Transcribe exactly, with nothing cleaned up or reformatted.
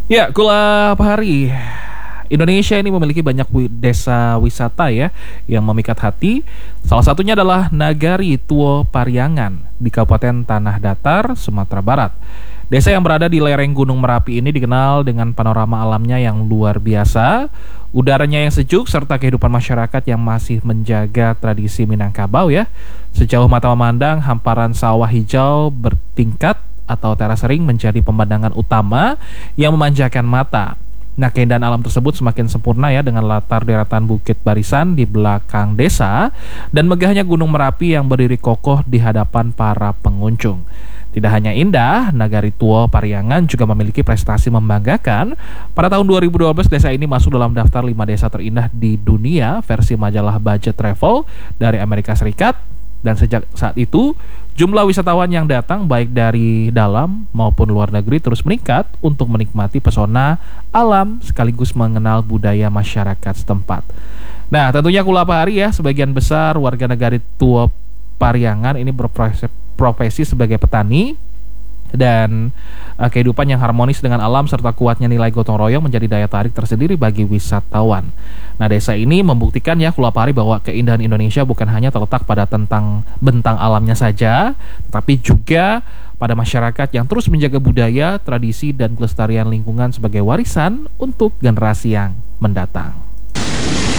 Ya, Kula Pahari. Indonesia ini memiliki banyak wi- desa wisata ya yang memikat hati. Salah satunya adalah Nagari Tuo Pariangan di Kabupaten Tanah Datar, Sumatera Barat. Desa yang berada di lereng Gunung Merapi ini dikenal dengan panorama alamnya yang luar biasa, udaranya yang sejuk serta kehidupan masyarakat yang masih menjaga tradisi Minangkabau ya. Sejauh mata memandang, hamparan sawah hijau bertingkat atau terasering menjadi pemandangan utama yang memanjakan mata. Nah, keindahan alam tersebut semakin sempurna ya dengan latar deretan bukit barisan di belakang desa dan megahnya Gunung Merapi yang berdiri kokoh di hadapan para pengunjung. Tidak hanya indah, Nagari Tuo Pariangan juga memiliki prestasi membanggakan. Pada tahun dua ribu dua belas, desa ini masuk dalam daftar lima desa terindah di dunia versi majalah Budget Travel dari Amerika Serikat. Dan sejak saat itu, jumlah wisatawan yang datang baik dari dalam maupun luar negeri terus meningkat untuk menikmati pesona alam sekaligus mengenal budaya masyarakat setempat. Nah, tentunya Kula Pahari ya, sebagian besar warga Nagari Tuo Pariangan ini berprofesi profesi sebagai petani dan uh, kehidupan yang harmonis dengan alam serta kuatnya nilai gotong royong menjadi daya tarik tersendiri bagi wisatawan. Nah, desa ini membuktikan ya Kula Pahari bahwa keindahan Indonesia bukan hanya terletak pada tentang bentang alamnya saja, tetapi juga pada masyarakat yang terus menjaga budaya, tradisi dan kelestarian lingkungan sebagai warisan untuk generasi yang mendatang.